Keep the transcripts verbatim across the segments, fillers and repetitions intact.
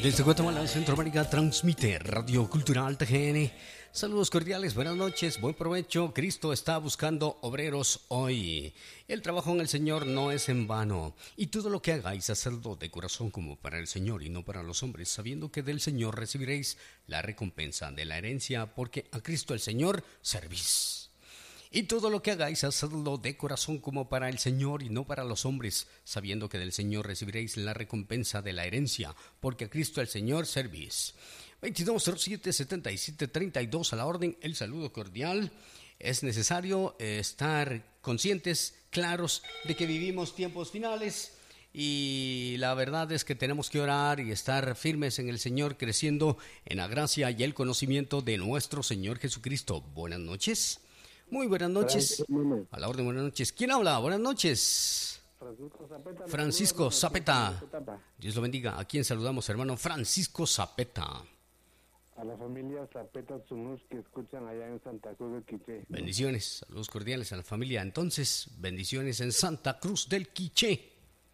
Desde Guatemala, Centroamérica, transmite Radio Cultural T G N. Saludos cordiales, buenas noches, buen provecho. Cristo está buscando obreros hoy. El trabajo en el Señor no es en vano. Y todo lo que hagáis, hacedlo de corazón como para el Señor y no para los hombres, sabiendo que del Señor recibiréis la recompensa de la herencia, porque a Cristo el Señor servís. Y todo lo que hagáis, hacedlo de corazón como para el Señor y no para los hombres, sabiendo que del Señor recibiréis la recompensa de la herencia, porque a Cristo el Señor servís. veintidós cero siete setenta y siete treinta y dos a la orden, el saludo cordial. Es necesario estar conscientes, claros, de que vivimos tiempos finales y la verdad es que tenemos que orar y estar firmes en el Señor, creciendo en la gracia y el conocimiento de nuestro Señor Jesucristo. Buenas noches. Muy buenas noches. A la orden, buenas noches. ¿Quién habla? Buenas noches. Francisco Zapeta. Francisco Zapeta. Dios lo bendiga. ¿A quién saludamos, hermano? Francisco Zapeta. A la familia Zapeta Zunus que escuchan allá en Santa Cruz del Quiché. Bendiciones, saludos cordiales a la familia. Entonces, bendiciones en Santa Cruz del Quiché.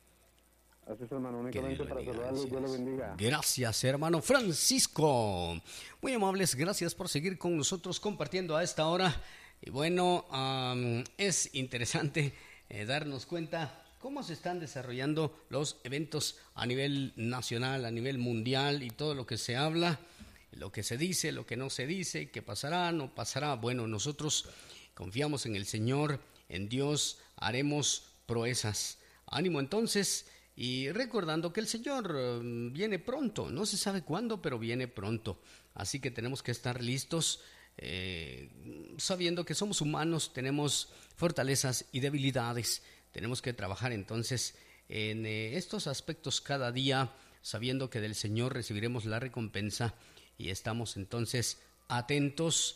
Así es, hermano, únicamente para saludarlos, Dios lo bendiga. Gracias, hermano Francisco. Muy amables, gracias por seguir con nosotros compartiendo a esta hora. Y bueno, um, es interesante eh, darnos cuenta cómo se están desarrollando los eventos a nivel nacional, a nivel mundial y todo lo que se habla, lo que se dice, lo que no se dice, qué pasará, no pasará. Bueno, nosotros confiamos en el Señor, en Dios, haremos proezas. Ánimo entonces, y recordando que el Señor um, viene pronto, no se sabe cuándo, pero viene pronto. Así que tenemos que estar listos. Eh, sabiendo que somos humanos, tenemos fortalezas y debilidades, tenemos que trabajar entonces en eh, estos aspectos cada día, sabiendo que del Señor recibiremos la recompensa y estamos entonces atentos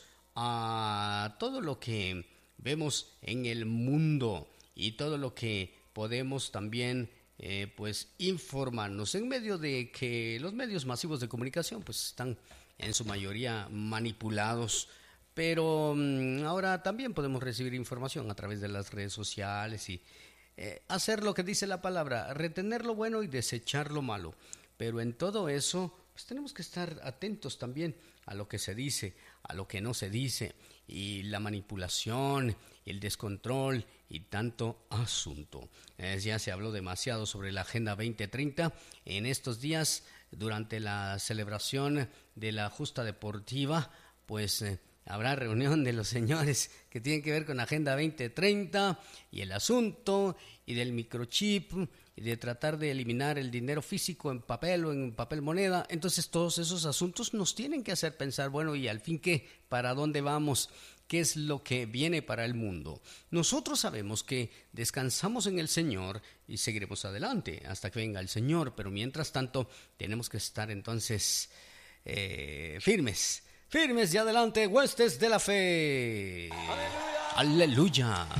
a todo lo que vemos en el mundo y todo lo que podemos también eh, pues informarnos en medio de que los medios masivos de comunicación pues están en su mayoría manipulados, pero um, ahora también podemos recibir información a través de las redes sociales y eh, hacer lo que dice la palabra, retener lo bueno y desechar lo malo. Pero en todo eso, pues tenemos que estar atentos también a lo que se dice, a lo que no se dice, y la manipulación, el descontrol y tanto asunto. Eh, ya se habló demasiado sobre la Agenda veinte treinta en estos días durante la celebración de la justa deportiva, pues eh, habrá reunión de los señores que tienen que ver con Agenda veinte treinta y el asunto y del microchip y de tratar de eliminar el dinero físico en papel o en papel moneda. Entonces todos esos asuntos nos tienen que hacer pensar, bueno, ¿y al fin qué? ¿Para dónde vamos? ¿Qué es lo que viene para el mundo? Nosotros sabemos que descansamos en el Señor y seguiremos adelante hasta que venga el Señor, pero mientras tanto tenemos que estar entonces eh, firmes, firmes y adelante, huestes de la fe. ¡Aleluya! ¡Aleluya!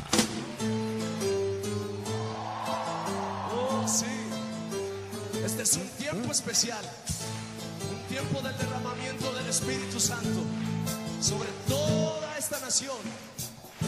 Oh, sí. Este es un tiempo especial, un tiempo del derramamiento del Espíritu Santo sobre toda esta nación.